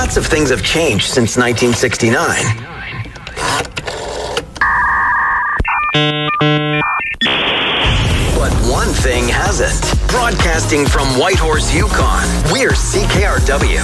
Lots of things have changed since 1969. But one thing hasn't. Broadcasting from Whitehorse, Yukon, we're CKRW,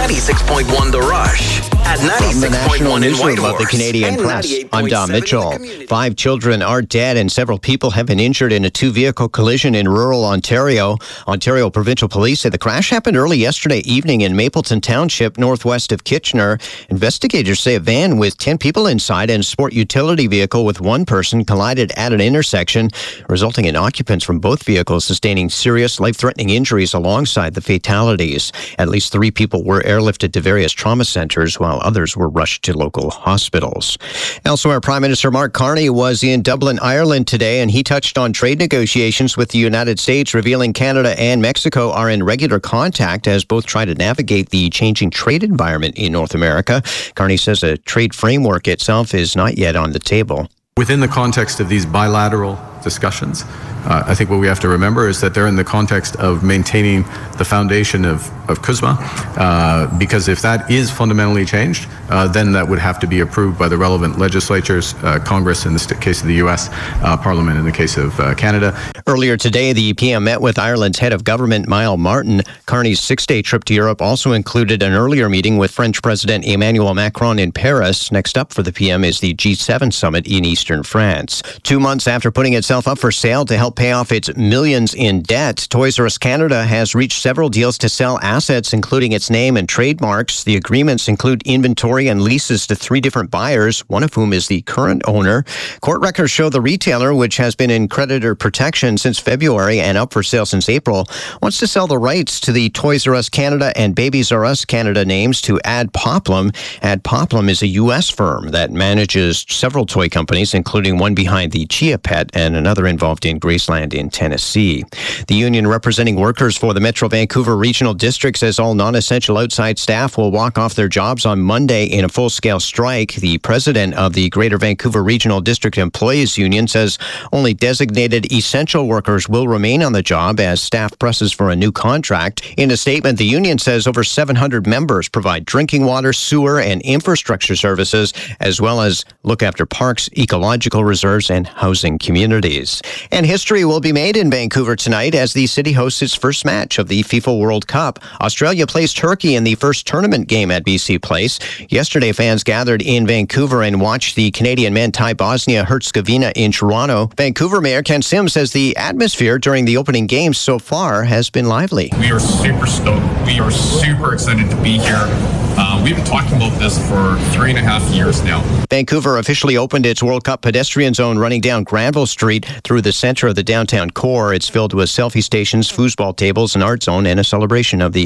96.1 The Rush, at 96.1 in Whitehorse. Of the Canadian Press, I'm Don Mitchell. 5 children are dead and several people have been injured in a 2-vehicle collision in rural Ontario. Ontario Provincial Police say the crash happened early yesterday evening in Mapleton Township, northwest of Kitchener. Investigators say a van with 10 people inside and a sport utility vehicle with 1 person collided at an intersection, resulting in occupants from both vehicles sustaining serious life-threatening injuries alongside the fatalities. At least 3 people were airlifted to various trauma centers, while others were rushed to local hospitals. Elsewhere, Prime Minister Mark Carney was in Dublin, Ireland today, and he touched on trade negotiations with the United States, revealing Canada and Mexico are in regular contact as both try to navigate the changing trade environment in North America. Carney says a trade framework itself is not yet on the table. Within the context of these bilateral discussions, I think what we have to remember is that they're in the context of maintaining the foundation of CUSMA, because if that is fundamentally changed, then that would have to be approved by the relevant legislatures, Congress in the case of the U.S., Parliament in the case of Canada. Earlier today, the PM met with Ireland's head of government, Michael Martin. Carney's 6-day trip to Europe also included an earlier meeting with French President Emmanuel Macron in Paris. Next up for the PM is the G7 summit in eastern France. 2 months after putting itself up for sale to help pay off its millions in debt, Toys R Us Canada has reached several deals to sell assets, including its name and trademarks. The agreements include inventory and leases to 3 different buyers, one of whom is the current owner. Court records show the retailer, which has been in creditor protection since February and up for sale since April, wants to sell the rights to the Toys R Us Canada and Babies R Us Canada names to Adpoplum. Adpoplum is a U.S. firm that manages several toy companies, including one behind the Chia Pet and another involved in Graceland in Tennessee. The union representing workers for the Metro Vancouver Regional District says all non-essential outside staff will walk off their jobs on Monday in a full-scale strike. The president of the Greater Vancouver Regional District Employees Union says only designated essential workers will remain on the job as staff presses for a new contract. In a statement, the union says over 700 members provide drinking water, sewer, and infrastructure services, as well as look after parks, ecological reserves, and housing communities. And history will be made in Vancouver tonight as the city hosts its first match of the FIFA World Cup. Australia plays Turkey in the first tournament game at BC Place. Yesterday, fans gathered in Vancouver and watched the Canadian men tie Bosnia-Herzegovina in Toronto. Vancouver Mayor Ken Sims says the atmosphere during the opening games so far has been lively. We are super stoked. We are super excited to be here. We've been talking about this for 3.5 years now. Vancouver officially opened its World Cup pedestrian zone running down Granville Street through the center of the downtown core. It's filled with selfie stations, foosball tables, an art zone, and a celebration of the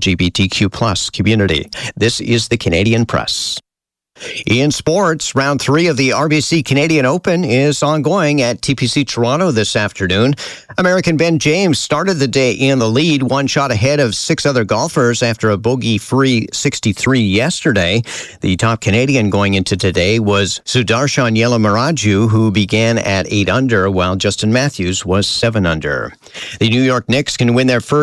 LGBTQ+ community. This is the Canadian Press. In sports, round 3 of the RBC Canadian Open is ongoing at TPC Toronto this afternoon. American Ben James started the day in the lead, 1 shot ahead of 6 other golfers after a bogey-free 63 yesterday. The top Canadian going into today was Sudarshan Yelamaraju, who began at 8 under, while Justin Matthews was 7 under. The New York Knicks can win their first